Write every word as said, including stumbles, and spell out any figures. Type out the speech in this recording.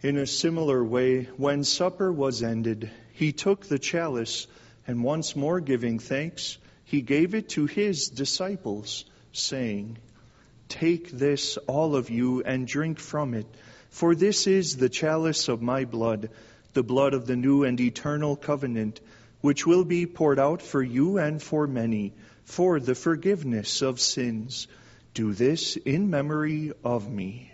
In a similar way, when supper was ended, he took the chalice, and once more giving thanks, he gave it to his disciples, saying, "Take this, all of you, and drink from it, for this is the chalice of my blood, the blood of the new and eternal covenant, which will be poured out for you and for many, for the forgiveness of sins. Do this in memory of me."